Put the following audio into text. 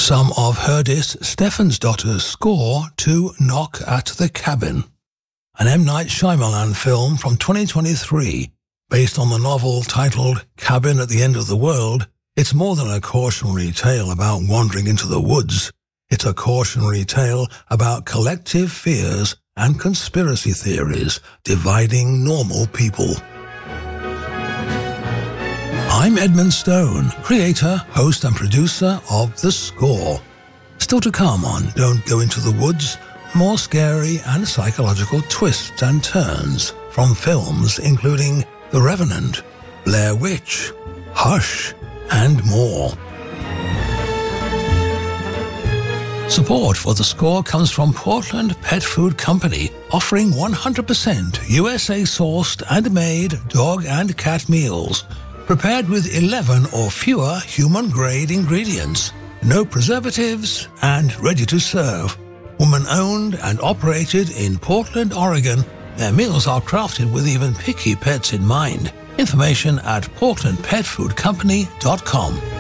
some of Herdis Stephansdottir's score to Knock at the Cabin, an M. Night Shyamalan film from 2023. Based on the novel titled Cabin at the End of the World, it's more than a cautionary tale about wandering into the woods. It's a cautionary tale about collective fears and conspiracy theories dividing normal people. I'm Edmund Stone, creator, host and producer of The Score. Still to come on Don't Go Into the Woods, more scary and psychological twists and turns from films including The Revenant, Blair Witch, Hush, and more. Support for The Score comes from Portland Pet Food Company, offering 100% USA-sourced and made dog and cat meals, prepared with 11 or fewer human-grade ingredients, no preservatives, and ready to serve. Woman-owned and operated in Portland, Oregon, their meals are crafted with even picky pets in mind. Information at portlandpetfoodcompany.com.